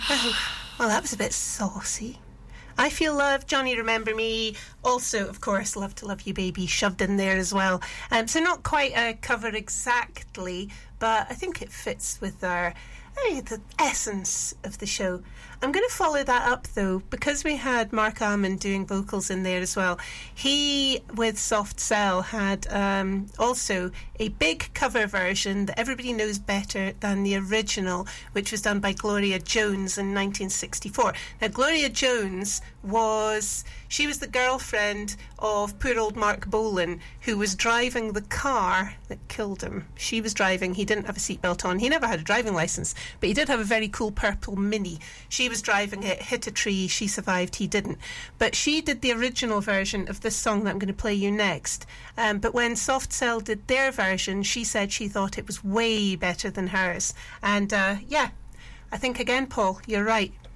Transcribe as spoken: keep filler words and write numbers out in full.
Oh, well, that was a bit saucy. I Feel Love, Johnny Remember Me, also, of course, Love to Love You Baby, shoved in there as well. Um, so not quite a cover exactly, but I think it fits with our, eh, the essence of the show. I'm going to follow that up, though, because we had Mark Almond doing vocals in there as well. He, with Soft Cell, had um, also a big cover version that everybody knows better than the original, which was done by Gloria Jones in nineteen sixty-four. Now, Gloria Jones was... She was the girlfriend of poor old Mark Bolan, who was driving the car that killed him. She was driving. He didn't have a seatbelt on. He never had a driving licence, but he did have a very cool purple Mini. She was driving it, hit a tree. She survived. He didn't. But she did the original version of this song that I'm going to play you next. Um, but when Soft Cell did their version, she said she thought it was way better than hers. And, uh, yeah, I think, again, Paul, you're right.